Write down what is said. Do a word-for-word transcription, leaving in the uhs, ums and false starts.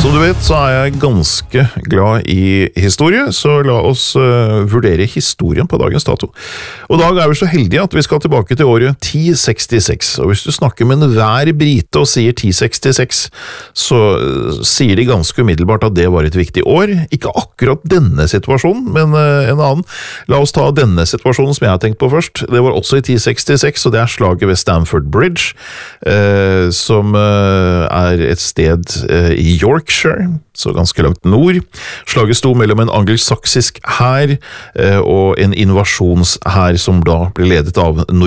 Som du vet så er jeg ganske glad i historie, så la oss uh, vurdere historien på dagens dato. Og i dag er vi så heldige at vi skal tilbake til året ti sekstiseks, og hvis du snakker med enhver brite og sier ti sekstiseks, så uh, sier de ganske umiddelbart at det var et viktig år. Ikke akkurat denne situasjonen, men uh, en annen. La oss ta denne situasjonen som jeg har tenkt på først. Det var også i ti sekstiseks, og det er slaget ved Stamford Bridge, uh, som uh, er et sted uh, i York, så ganske langt nord. Slaget sto mellom en angelsaksisk hær og en invasjonshær som da ble ledet av